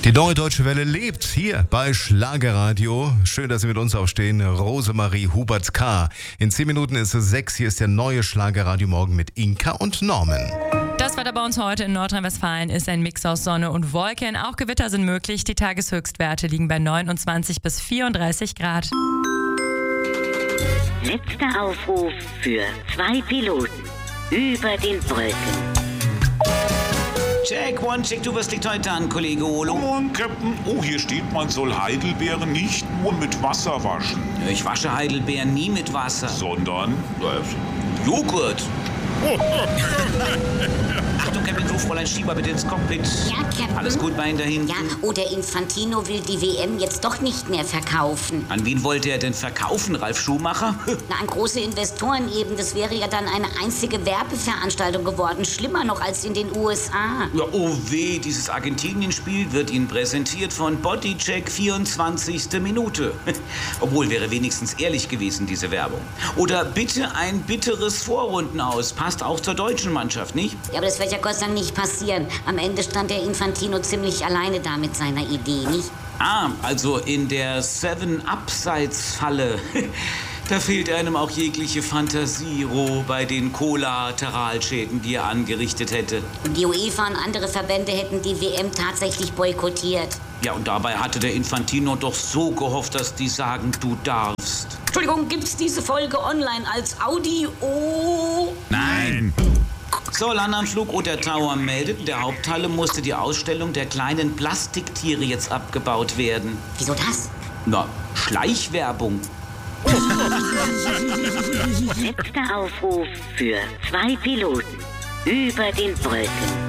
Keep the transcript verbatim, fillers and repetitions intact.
Die Neue Deutsche Welle lebt hier bei Schlagerradio. Schön, dass Sie mit uns aufstehen. Rosemarie Hubert-K. In zehn Minuten ist es sechs. Hier ist der neue Schlagerradio Morgen mit Inka und Norman. Das Wetter bei uns heute in Nordrhein-Westfalen ist ein Mix aus Sonne und Wolken. Auch Gewitter sind möglich. Die Tageshöchstwerte liegen bei neunundzwanzig bis vierunddreißig Grad. Letzter Aufruf für zwei Piloten über den Brücken. Check, one, check, du, was liegt heute an, Kollege Olo? Come on, Captain. Oh, hier steht, man soll Heidelbeeren nicht nur mit Wasser waschen. Ich wasche Heidelbeeren nie mit Wasser. Sondern? Äh, Joghurt. Achtung, Captain, ruf Fräulein Schieber bitte ins Cockpit. Ja, Captain. Alles gut bei Ihnen da hinten? Ja, oh, der Infantino will die W M jetzt doch nicht mehr verkaufen. An wen wollte er denn verkaufen, Ralf Schumacher? Na, an große Investoren eben. Das wäre ja dann eine einzige Werbeveranstaltung geworden. Schlimmer noch als in den U S A. Ja, oh weh, dieses Argentinien-Spiel wird Ihnen präsentiert von Bodycheck vierundzwanzigste Minute. Obwohl, wäre wenigstens ehrlich gewesen, diese Werbung. Oder bitte ein bitteres Vorrundenaus. Passt auch zur deutschen Mannschaft, nicht? Ja, aber das wird ja Gott sei Dank nicht passieren. Am Ende stand der Infantino ziemlich alleine da mit seiner Idee, nicht? Ah, also in der Seven-Abseits-Falle. Da fehlt einem auch jegliche Fantasie, Ro, bei den Kollateralschäden, die er angerichtet hätte. Die UEFA und andere Verbände hätten die W M tatsächlich boykottiert. Ja, und dabei hatte der Infantino doch so gehofft, dass die sagen, du darfst. Entschuldigung, gibt's diese Folge online als Audio? Nein! So, Landanflug Oder Tower meldet, in der Haupthalle musste die Ausstellung der kleinen Plastiktiere jetzt abgebaut werden. Wieso das? Na, Schleichwerbung. Letzter Aufruf für zwei Piloten über den Brücken.